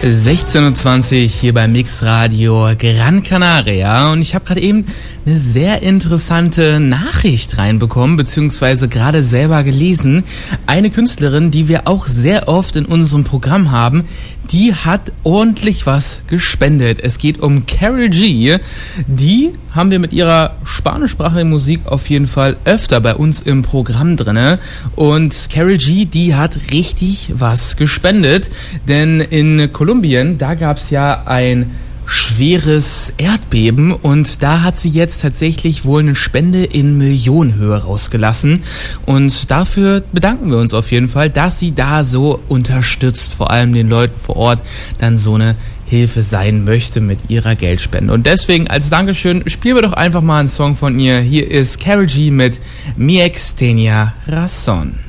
16:20 hier bei Mix Radio Gran Canaria und ich habe gerade eben eine sehr interessante Nachricht reinbekommen, beziehungsweise gerade selber gelesen. Eine Künstlerin, die wir auch sehr oft in unserem Programm haben, die hat ordentlich was gespendet. Es geht um Karol G. Die haben wir mit ihrer spanischsprachigen Musik auf jeden Fall öfter bei uns im Programm drinne. Und Karol G, die hat richtig was gespendet, denn in Kolumbien, da gab's ja ein schweres Erdbeben und da hat sie jetzt tatsächlich wohl eine Spende in Millionenhöhe rausgelassen und dafür bedanken wir uns auf jeden Fall, dass sie da so unterstützt, vor allem den Leuten vor Ort dann so eine Hilfe sein möchte mit ihrer Geldspende. Und deswegen als Dankeschön spielen wir doch einfach mal einen Song von ihr. Hier ist Karol G mit Mi Ex Tenía Razón.